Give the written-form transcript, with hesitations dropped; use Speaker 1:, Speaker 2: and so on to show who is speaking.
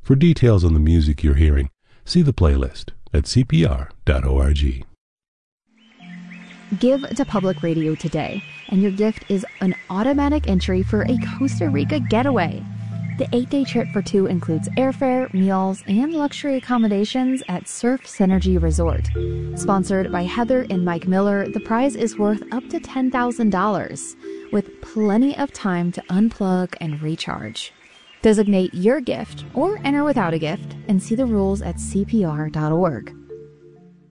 Speaker 1: For details on the music you're hearing, see the playlist at cpr.org.
Speaker 2: Give to Public Radio today, and your gift is an automatic entry for a Costa Rica getaway. The 8-day trip for two includes airfare, meals, and luxury accommodations at Surf Synergy Resort. Sponsored by Heather and Mike Miller, the prize is worth up to $10,000, with plenty of time to unplug and recharge. Designate your gift or enter without a gift and see the rules at cpr.org.